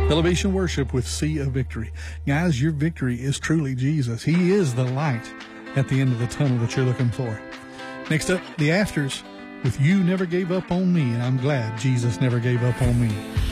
Elevation Worship with Sea of Victory. Guys, your victory is truly Jesus. He is the light at the end of the tunnel that you're looking for. Next up, The Afters with You Never Gave Up on Me, and I'm glad Jesus never gave up on me.